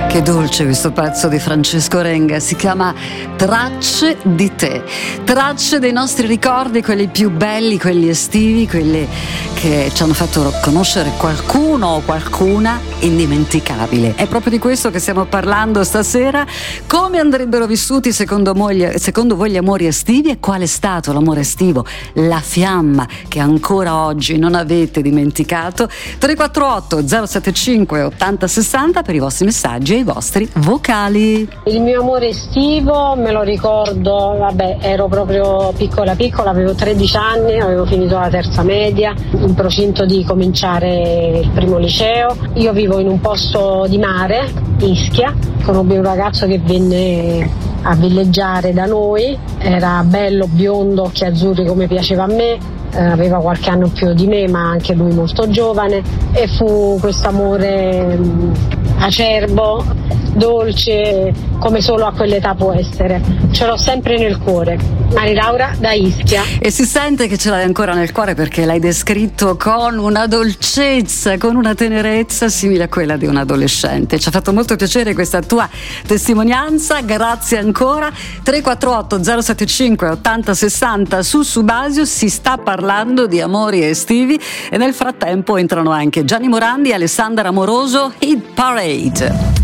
Che dolce questo pezzo di Francesco Renga, si chiama Tracce di te, tracce dei nostri ricordi, quelli più belli, quelli estivi, quelli che ci hanno fatto conoscere qualcuno o qualcuna indimenticabile. È proprio di questo che stiamo parlando stasera. Come andrebbero vissuti secondo voi gli amori estivi e qual è stato l'amore estivo, la fiamma che ancora oggi non avete dimenticato? 348 075 8060 per i vostri messaggi e i vostri vocali. Il mio amore estivo me lo ricordo, ero proprio piccola, avevo 13 anni, avevo finito la terza media, in procinto di cominciare il primo liceo. Io vivo in un posto di mare, Ischia, conobbi un ragazzo che venne a villeggiare da noi, era bello, biondo, occhi azzurri come piaceva a me, aveva qualche anno più di me ma anche lui molto giovane, e fu questo amore acerbo, dolce, come solo a quell'età può essere. Ce l'ho sempre nel cuore. Mari Laura da Ischia. E si sente che ce l'hai ancora nel cuore perché l'hai descritto con una dolcezza, con una tenerezza simile a quella di un adolescente. Ci ha fatto molto piacere questa tua testimonianza, grazie ancora. 348 075 8060 su Subasio, si sta parlando di amori estivi e nel frattempo entrano anche Gianni Morandi e Alessandra Amoroso, Hit Parade.